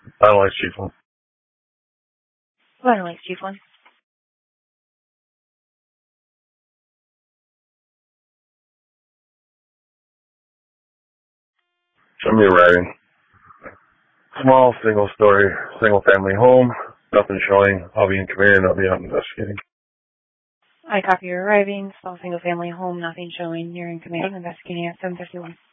Finalize Chief 1. Finalize Chief 1. Show me arriving. Small, single-story, single-family home. Nothing showing. I'll be in command. I'll be out investigating. I copy your arriving. Small single-family home. Nothing showing. You're in command. Investigating at 751.